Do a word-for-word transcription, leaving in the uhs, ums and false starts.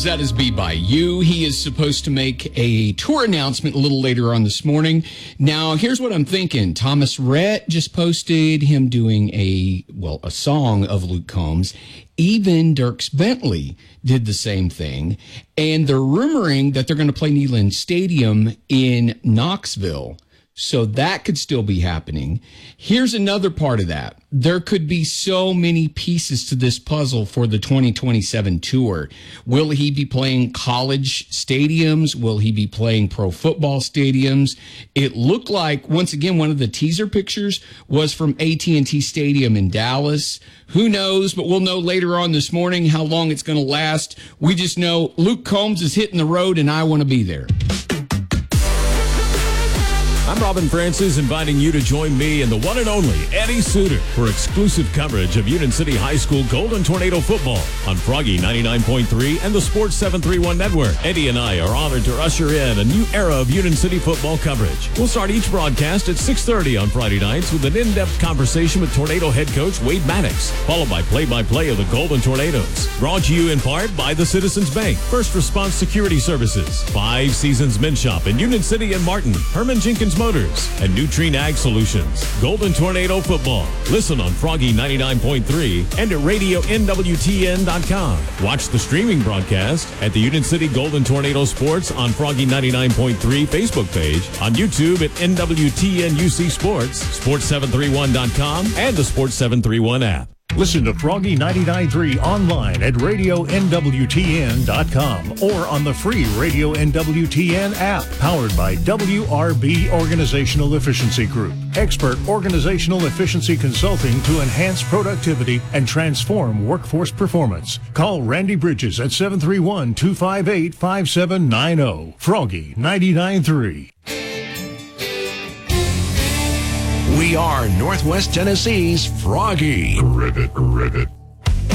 That is B by You. He is supposed to make a tour announcement a little later on this morning. Now, here's what I'm thinking. Thomas Rhett just posted him doing a, well, a song of Luke Combs. Even Dierks Bentley did the same thing. And they're rumoring that they're going to play Neyland Stadium in Knoxville. So that could still be happening. Here's another part of that. There could be so many pieces to this puzzle for the twenty twenty-seven tour. Will he be playing college stadiums? Will he be playing pro football stadiums? It looked like, once again, one of the teaser pictures was from A T and T Stadium in Dallas. Who knows, but we'll know later on this morning how long it's going to last. We just know Luke Combs is hitting the road, and I want to be there. I'm Robin Francis, inviting you to join me and the one and only Eddie Suter for exclusive coverage of Union City High School Golden Tornado football on Froggy ninety-nine point three and the Sports seven thirty-one Network. Eddie and I are honored to usher in a new era of Union City football coverage. We'll start each broadcast at six thirty on Friday nights with an in-depth conversation with Tornado head coach Wade Maddox, followed by play-by-play of the Golden Tornadoes. Brought to you in part by the Citizens Bank, First Response Security Services, Five Seasons Men's Shop in Union City and Martin, Herman Jenkins Motors, and Nutrien Ag Solutions. Golden Tornado Football. Listen on Froggy ninety-nine point three and at radio N W T N dot com. Watch the streaming broadcast at the Union City Golden Tornado Sports on Froggy ninety-nine point three Facebook page, on YouTube at N W T N U C Sports, Sports seven thirty-one dot com, and the Sports seven thirty-one app. Listen to Froggy ninety-nine point three online at radio N W T N dot com or on the free Radio N W T N app, powered by W R B Organizational Efficiency Group. Expert organizational efficiency consulting to enhance productivity and transform workforce performance. Call Randy Bridges at seven three one, two five eight, five seven nine zero. Froggy ninety-nine point three. We are Northwest Tennessee's Froggy. Rivet, rivet.